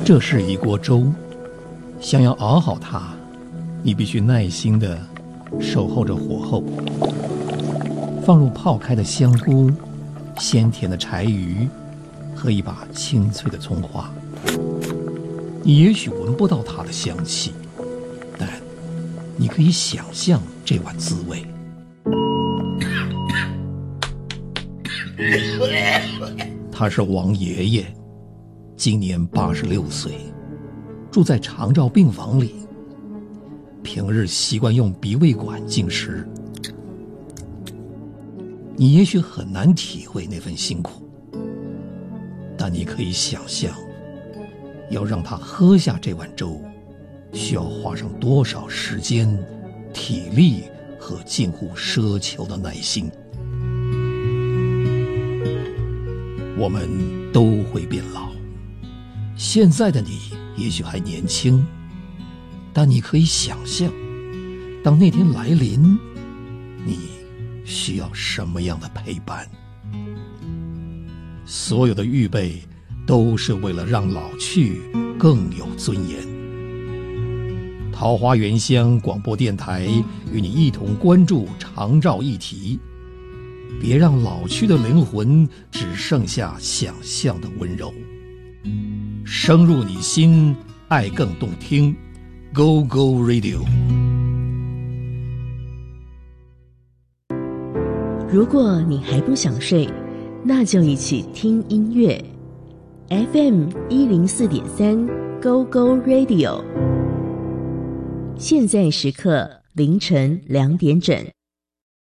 这是一锅粥，想要熬好它，你必须耐心地守候着火候，放入泡开的香菇、鲜甜的柴鱼和一把清脆的葱花。你也许闻不到它的香气，但你可以想象这碗滋味。他是王爷爷，今年86岁，住在长照病房里，平日习惯用鼻胃管进食。你也许很难体会那份辛苦，但你可以想象，要让他喝下这碗粥，需要花上多少时间、体力和近乎奢求的耐心。我们都会变老，现在的你也许还年轻，但你可以想象，当那天来临，你需要什么样的陪伴？所有的预备都是为了让老去更有尊严。桃花源乡广播电台与你一同关注长照议题，别让老去的灵魂只剩下想象的温柔。深入你心，爱更动听。Go Go Radio。 如果你还不想睡，那就一起听音乐。 FM 104.3 Go Go Radio， 现在时刻凌晨2点整。